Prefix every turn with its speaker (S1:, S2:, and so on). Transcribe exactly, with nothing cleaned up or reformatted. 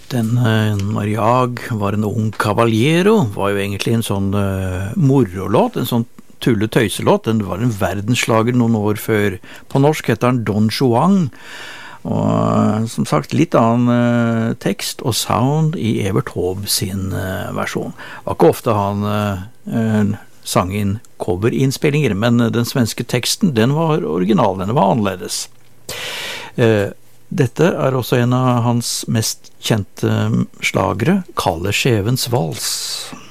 S1: Den uh, Mariag var en ung cavaliero, var jo egentlig en sånn uh, morolåt, en sånn tulle-tøyselåt. Den var en verdenslager noen år før. På norsk heter den Don Juan, og uh, som sagt litt annen uh, tekst og sound i Evert Taube sin uh, versjon. Det var ikke ofte han uh, uh, sang inn coverinnspillinger, men uh, den svenske teksten, den var original, den var annerledes. Uh, Dette er også en av hans mest kjente slagere, Kalle Skjevens vals.